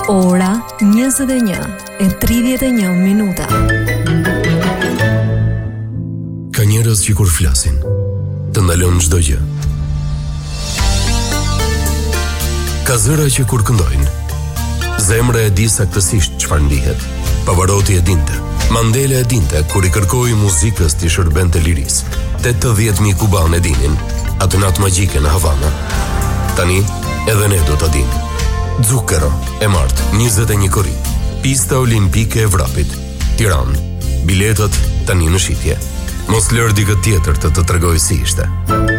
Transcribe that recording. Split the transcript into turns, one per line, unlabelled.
Ora 21:31.
Ka njerëz që kur flasin, të ndalon çdo gjë. Ka zëra që kur këndojnë, zemra e di saktësisht çfarë ndihet. Pavarotti e dinte, Mandela e dinte kur i kërkoi muzikës t'i shërbente lirisë. 80.000 kubanë e dinin atë natë magjike në Havana. Tani edhe ne do ta dimë. Zucchero e martë 21 korrik. Pista olimpike e vrapit, Tiranë. Biletat tani në shitje. Mos lër dikë tjetër të tregoj si ishte.